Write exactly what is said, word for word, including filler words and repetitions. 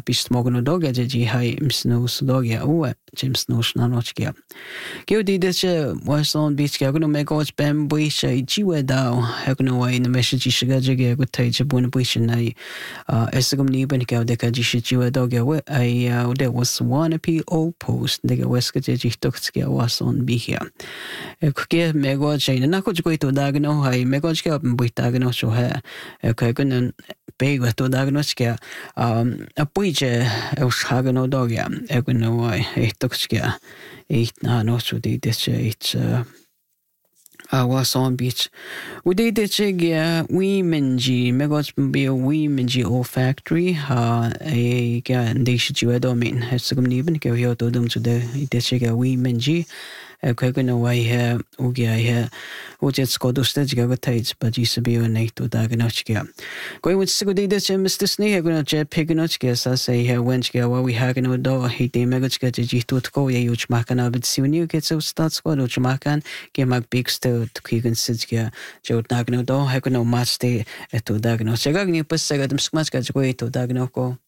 pist morgen dag je ji hai msnus dag ja o jim snus na noch ja ge di de che was on beach ga no me go bem bui che ji we da ha no way na message shi ga je ge go tai je bun bui shi na es gum ni ben ga de ka ji shi ji we da ge we ai there was one p o post de ge wes ga je ji tok ge was on bi here ge me go che na ko ji ko to da no hai me go ge bui ta no so ha ka go na big to da no ge a bui je e ha no da ge e go no way e tok ge e na no so di de che it I was on beach. We did the chig women G megos be a women G O factory. Ha a gan they should you domin has some even go here to them to the chig a women G. A cooking away here, Ugia here, which it's called to stage go tates, but used to be a night to Daganochia. Going with Sigurd Mister Snee, I'm going to jet piganochkas, I say here, when she go, we hag no door, he de megachka to to go, ya huge macan of it soon you get so start squad, which macan, game a big still to Keegan Sidskia, Joe Dagno door, hag no match day at to Dagno. Segagni, but Sagadam Smash got away to Dagnoko.